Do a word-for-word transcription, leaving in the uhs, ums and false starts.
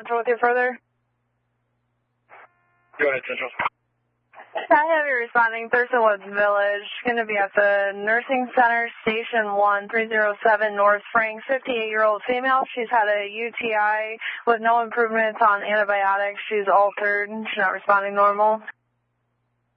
Central with you further. Go ahead, Central. I have you responding, Thurston Woods Village, going to be at the Nursing Center, Station one, three oh seven North Frank, fifty-eight-year-old female. She's had a U T I with no improvements on antibiotics. She's altered. She's not responding normal.